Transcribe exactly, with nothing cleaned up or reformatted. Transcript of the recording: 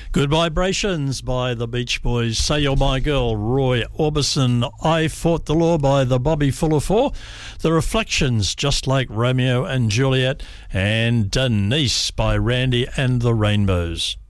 Good Vibrations by the Beach Boys, Say You're My Girl, Roy Orbison, I Fought the Law by the Bobby Fuller Four, The Reflections, Just Like Romeo and Juliet, and Denise by Randy and the Rainbows.